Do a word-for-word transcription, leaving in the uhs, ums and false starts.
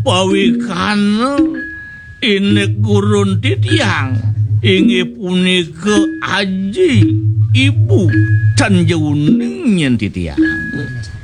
pawikana ini kurun titiang ingi punika aji ibu dan jauning yen titiang